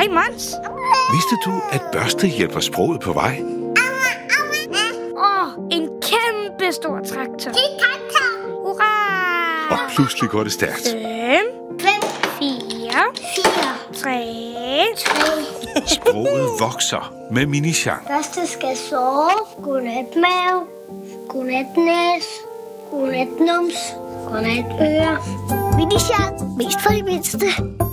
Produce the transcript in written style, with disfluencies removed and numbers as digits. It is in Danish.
Hej, Mons. Vidste du, at børste hjælper sproget på vej? En kæmpe stor traktor. Det er traktor. Hurra! Og pludselig går det stærkt. 5, 4, 3. Sproget vokser med Mini-Jean. Første skal sove. Godnat mave. Godnat næs. Godnat nums. Godnat øre. Mini-Jean. Mest for de mindste.